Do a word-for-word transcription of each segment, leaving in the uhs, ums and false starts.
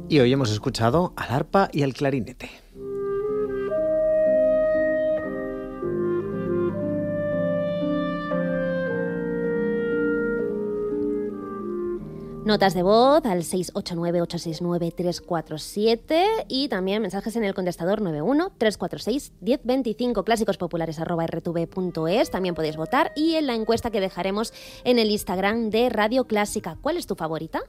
Y hoy hemos escuchado al arpa y al clarinete. Notas de voz al seis ocho nueve, ocho seis nueve, tres cuatro siete y también mensajes en el contestador nueve uno, tres cuatro seis, uno cero dos cinco, clásicospopulares arroba r t v punto es. También podéis votar y en la encuesta que dejaremos en el Instagram de Radio Clásica. ¿Cuál es tu favorita?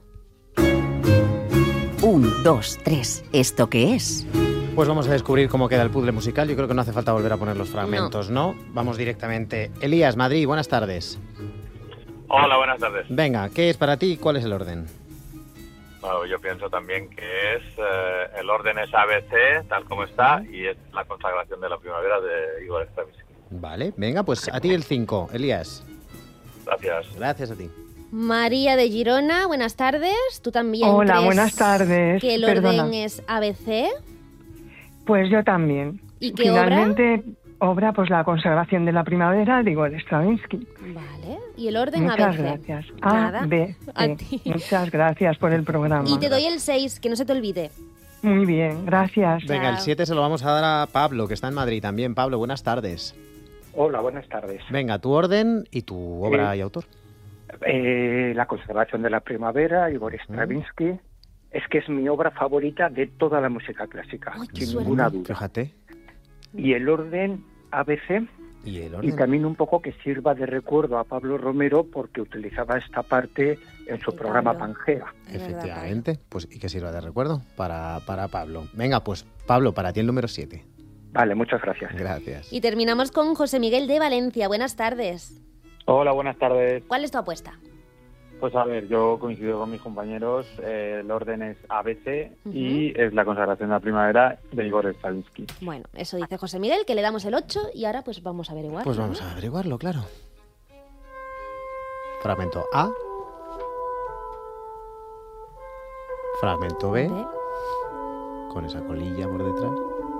Un, dos, tres. ¿Esto qué es? Pues vamos a descubrir cómo queda el puzzle musical. Yo creo que no hace falta volver a poner los fragmentos, ¿no? ¿no? Vamos directamente. Elías, Madrid, buenas tardes. Hola, buenas tardes. Venga, ¿qué es para ti y cuál es el orden? Bueno, yo pienso también que es eh, el orden es A B C, tal como está, y es la consagración de la primavera de Igor Stravinsky. Vale, venga, pues a ti el cinco, Elías. Gracias. Gracias a ti. María de Girona, buenas tardes. ¿Tú también Hola, crees buenas tardes. que el Perdona. orden es A B C? Pues yo también. ¿Y qué Finalmente, obra? obra, pues la consagración de la primavera de Igor Stravinsky. Vale. ¿Y el orden Muchas A B C? gracias. A, Nada. B, A C. ti. Muchas gracias por el programa. Y te doy el seis, que no se te olvide. Muy bien, gracias. Venga, el Chao. siete se lo vamos a dar a Pablo, que está en Madrid también. Pablo, buenas tardes. Hola, buenas tardes. Venga, tu orden y tu obra Eh, y autor. Eh, la conservación de la primavera, Igor Stravinsky, es que es mi obra favorita de toda la música clásica, Ay, qué sin suerte. ninguna duda. Fíjate. Y el orden A B C, ¿Y el y orden? también un poco que sirva de recuerdo a Pablo Romero porque utilizaba esta parte en su Sí, programa Pablo. Pangea. Es verdad, Efectivamente. Pues y que sirva de recuerdo para, para Pablo. Venga, pues Pablo, para ti el número siete. Vale, muchas gracias. Gracias. Y terminamos con José Miguel de Valencia. Buenas tardes. Hola, buenas tardes. ¿Cuál es tu apuesta? Pues a ver, yo coincido con mis compañeros, eh, el orden es A B C Ujú. y es la consagración de la primavera de Igor Stravinsky. Bueno, eso dice José Miguel, que le damos el ocho y ahora pues vamos a averiguar. Pues ¿no? vamos a averiguarlo, claro. Fragmento A. Fragmento B, B con esa colilla por detrás.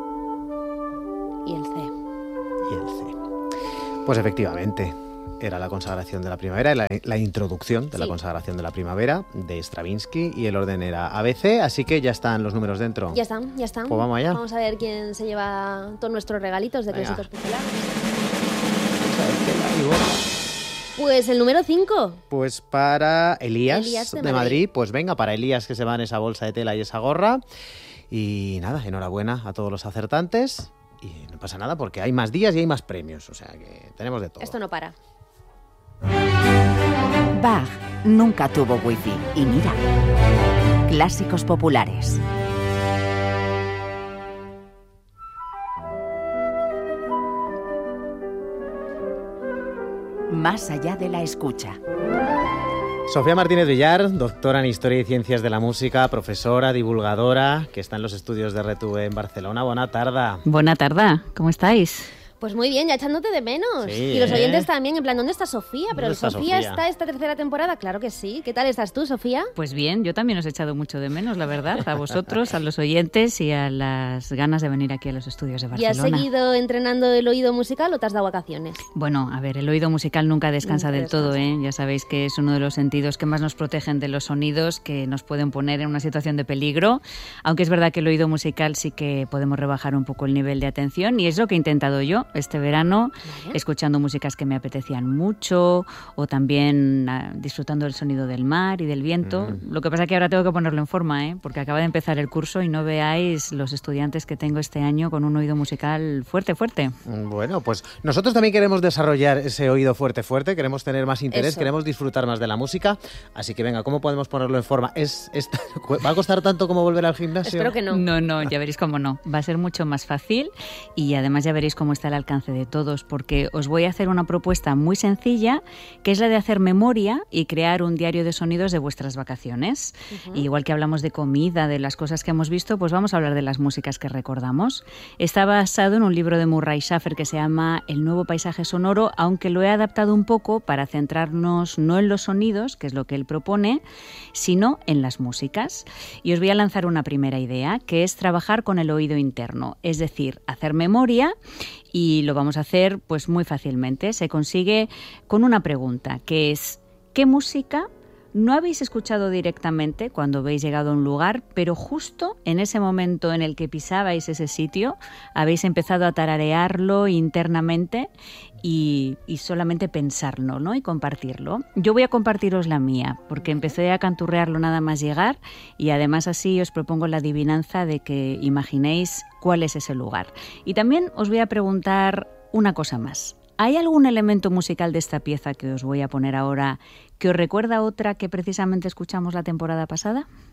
y el C. Y el C. Pues efectivamente, era la consagración de la primavera, la, la introducción de la Sí. consagración de la primavera de Stravinsky, y el orden era A B C, así que ya están los números dentro. Ya están, ya están. Pues vamos allá. Vamos a ver quién se lleva todos nuestros regalitos de Venga. Clásicos Populares. Pues el número cinco. Pues para Elías, Elías de de, Madrid. Madrid, pues venga, para Elías que se va en esa bolsa de tela y esa gorra. Y nada, enhorabuena a todos los acertantes. Y no pasa nada porque hay más días y hay más premios, o sea que tenemos de todo. Esto no para. Bach nunca tuvo wifi. Y mira, Clásicos Populares. Más allá de la escucha. Sofía Martínez Villar, doctora en Historia y Ciencias de la Música, profesora, divulgadora, que está en los estudios de R T V en Barcelona. Buena tarde. Buena tarde, ¿cómo estáis? Pues muy bien, ya echándote de menos. Sí, y los ¿eh? oyentes también, en plan, ¿dónde está Sofía? Pero ¿Dónde está Sofía, Sofía? está esta tercera temporada, claro que sí. ¿Qué tal estás tú, Sofía? Pues bien, yo también os he echado mucho de menos, la verdad, a vosotros, a los oyentes y a las ganas de venir aquí a los estudios de ¿Y has Barcelona. seguido entrenando el oído musical o te has dado vacaciones? Bueno, a ver, el oído musical nunca descansa Nunca del todo, descansa. ¿eh? Ya sabéis que es uno de los sentidos que más nos protegen de los sonidos que nos pueden poner en una situación de peligro, aunque es verdad que el oído musical sí que podemos rebajar un poco el nivel de atención y es lo que he intentado yo este verano, Vale. escuchando músicas que me apetecían mucho o también ah, disfrutando del sonido del mar y del viento. Mm. Lo que pasa es que ahora tengo que ponerlo en forma, ¿eh? Porque acaba de empezar el curso y no veáis los estudiantes que tengo este año con un oído musical fuerte, fuerte. Bueno, pues nosotros también queremos desarrollar ese oído fuerte, fuerte, queremos tener más interés, Eso. queremos disfrutar más de la música, así que venga, ¿cómo podemos ponerlo en forma? ¿Es, es- ¿Va a costar tanto como volver al gimnasio? Espero que no. No, no, ya veréis cómo no. Va a ser mucho más fácil y además ya veréis cómo está al alcance de todos, porque os voy a hacer una propuesta muy sencilla, que es la de hacer memoria y crear un diario de sonidos de vuestras vacaciones. Ujú. Y igual que hablamos de comida, de las cosas que hemos visto, pues vamos a hablar de las músicas que recordamos. Está basado en un libro de Murray Schafer que se llama El nuevo paisaje sonoro, aunque lo he adaptado un poco para centrarnos no en los sonidos, que es lo que él propone, sino en las músicas. Y os voy a lanzar una primera idea, que es trabajar con el oído interno, es decir, hacer memoria, y lo vamos a hacer pues muy fácilmente. Se consigue con una pregunta, que es ¿qué música No habéis escuchado directamente cuando habéis llegado a un lugar, pero justo en ese momento en el que pisabais ese sitio, habéis empezado a tararearlo internamente y, y solamente pensarlo, ¿no? Y compartirlo. Yo voy a compartiros la mía, porque empecé a canturrearlo nada más llegar y además así os propongo la adivinanza de que imaginéis cuál es ese lugar. Y también os voy a preguntar una cosa más. ¿Hay algún elemento musical de esta pieza que os voy a poner ahora que os recuerda a otra que precisamente escuchamos la temporada pasada?